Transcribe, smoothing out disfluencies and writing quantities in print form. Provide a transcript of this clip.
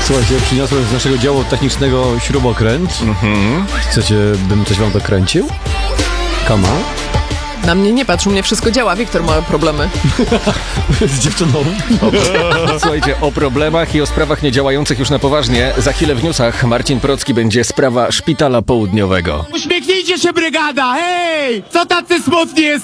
Słuchajcie, przyniosłem z naszego działu technicznego śrubokręt. Chcecie, bym coś wam dokręcił? Kama? Na mnie nie patrz, u mnie wszystko działa. Wiktor ma problemy. Z dziewczyną. Słuchajcie, o problemach i o sprawach niedziałających już na poważnie. Za chwilę w newsach Marcin Procki będzie sprawa szpitala południowego. Uśmiechnijcie się, brygada! Hej! Co tacy smutni jest?